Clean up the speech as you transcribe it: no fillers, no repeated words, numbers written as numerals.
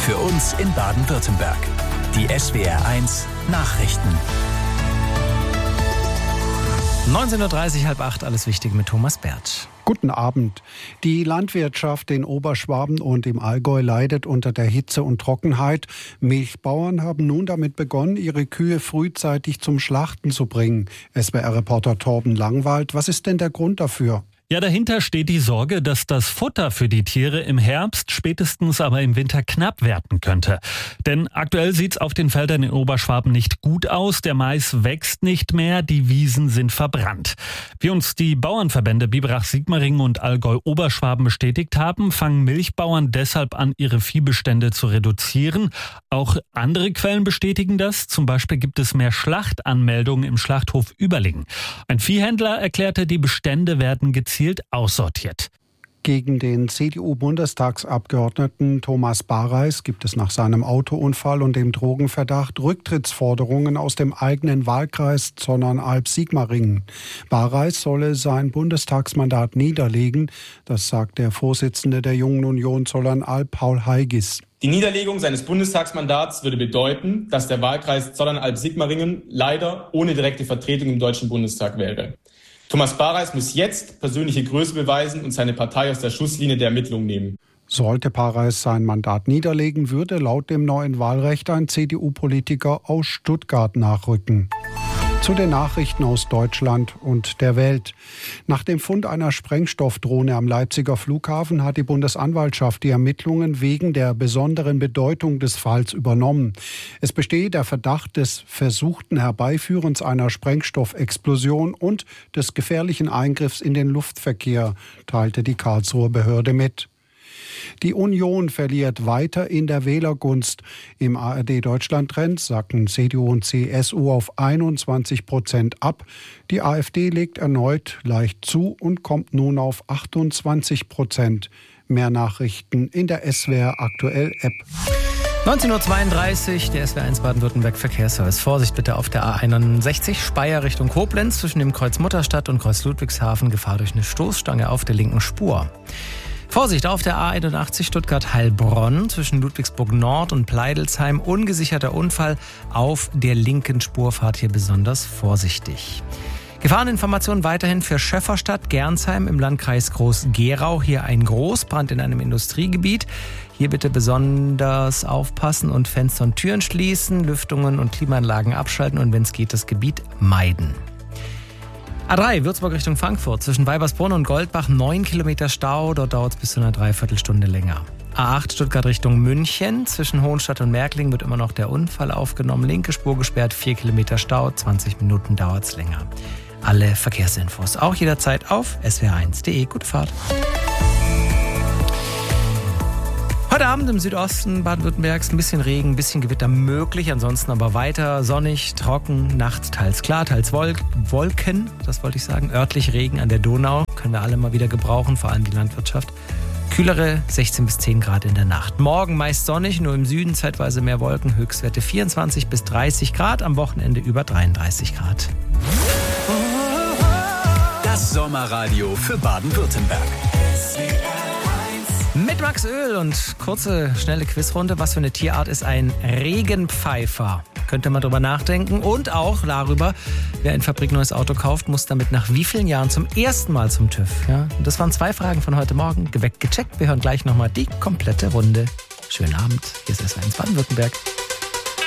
Für uns in Baden-Württemberg. Die SWR1 Nachrichten. 19.30 Uhr, 7:30, alles Wichtige mit Thomas Bert. Guten Abend. Die Landwirtschaft in Oberschwaben und im Allgäu leidet unter der Hitze und Trockenheit. Milchbauern haben nun damit begonnen, ihre Kühe frühzeitig zum Schlachten zu bringen. SWR-Reporter Torben Langwald, was ist denn der Grund dafür? Ja, dahinter steht die Sorge, dass das Futter für die Tiere im Herbst, spätestens aber im Winter knapp werden könnte. Denn aktuell sieht's auf den Feldern in Oberschwaben nicht gut aus. Der Mais wächst nicht mehr, die Wiesen sind verbrannt. Wie uns die Bauernverbände Biberach-Sigmaringen und Allgäu-Oberschwaben bestätigt haben, fangen Milchbauern deshalb an, ihre Viehbestände zu reduzieren. Auch andere Quellen bestätigen das. Zum Beispiel gibt es mehr Schlachtanmeldungen im Schlachthof Überlingen. Ein Viehhändler erklärte, die Bestände werden gezielt aussortiert. Gegen den CDU-Bundestagsabgeordneten Thomas Bareis gibt es nach seinem Autounfall und dem Drogenverdacht Rücktrittsforderungen aus dem eigenen Wahlkreis Zollernalb-Sigmaringen. Bareis solle sein Bundestagsmandat niederlegen, das sagt der Vorsitzende der Jungen Union Zollernalb, Paul Heigis. Die Niederlegung seines Bundestagsmandats würde bedeuten, dass der Wahlkreis Zollernalb-Sigmaringen leider ohne direkte Vertretung im Deutschen Bundestag wäre. Thomas Bareis muss jetzt persönliche Größe beweisen und seine Partei aus der Schusslinie der Ermittlung nehmen. Sollte Bareis sein Mandat niederlegen, würde laut dem neuen Wahlrecht ein CDU-Politiker aus Stuttgart nachrücken. Zu den Nachrichten aus Deutschland und der Welt. Nach dem Fund einer Sprengstoffdrohne am Leipziger Flughafen hat die Bundesanwaltschaft die Ermittlungen wegen der besonderen Bedeutung des Falls übernommen. Es bestehe der Verdacht des versuchten Herbeiführens einer Sprengstoffexplosion und des gefährlichen Eingriffs in den Luftverkehr, teilte die Karlsruher Behörde mit. Die Union verliert weiter in der Wählergunst. Im ARD-Deutschland-Trend sacken CDU und CSU auf 21% ab. Die AfD legt erneut leicht zu und kommt nun auf 28%. Mehr Nachrichten in der SWR Aktuell App. 19.32 Uhr, der SWR1 Baden-Württemberg Verkehrsservice. Vorsicht bitte auf der A61 Speyer Richtung Koblenz zwischen dem Kreuz Mutterstadt und Kreuz Ludwigshafen. Gefahr durch eine Stoßstange auf der linken Spur. Vorsicht auf der A81 Stuttgart-Heilbronn zwischen Ludwigsburg Nord und Pleidelsheim. Ungesicherter Unfall auf der linken Spur. Fahrt hier besonders vorsichtig. Gefahreninformationen weiterhin für Schöfferstadt, Gernsheim im Landkreis Groß-Gerau. Hier ein Großbrand in einem Industriegebiet. Hier bitte besonders aufpassen und Fenster und Türen schließen, Lüftungen und Klimaanlagen abschalten und wenn es geht, das Gebiet meiden. A3 Würzburg Richtung Frankfurt zwischen Weibersbrunn und Goldbach 9 Kilometer Stau, dort dauert es bis zu einer Dreiviertelstunde länger. A8 Stuttgart Richtung München zwischen Hohenstadt und Märkling wird immer noch der Unfall aufgenommen, linke Spur gesperrt, 4 Kilometer Stau, 20 Minuten dauert es länger. Alle Verkehrsinfos auch jederzeit auf swr1.de. Gute Fahrt. Heute Abend im Südosten Baden-Württembergs ein bisschen Regen, ein bisschen Gewitter möglich, ansonsten aber weiter sonnig, trocken, nachts teils klar, teils Wolken, das wollte ich sagen, örtlich Regen an der Donau, können wir alle mal wieder gebrauchen, vor allem die Landwirtschaft. Kühlere 16 bis 10 Grad in der Nacht. Morgen meist sonnig, nur im Süden zeitweise mehr Wolken, Höchstwerte 24 bis 30 Grad, am Wochenende über 33 Grad. Das Sommerradio für Baden-Württemberg. Mit Max Öl und kurze, schnelle Quizrunde. Was für eine Tierart ist ein Regenpfeifer? Könnt ihr mal drüber nachdenken. Und auch darüber, wer ein fabrikneues Auto kauft, muss damit nach wie vielen Jahren zum ersten Mal zum TÜV. Ja? Und das waren 2 Fragen von heute Morgen. Geweckt, gecheckt. Wir hören gleich nochmal die komplette Runde. Schönen Abend. Hier ist SWR1 Baden-Württemberg.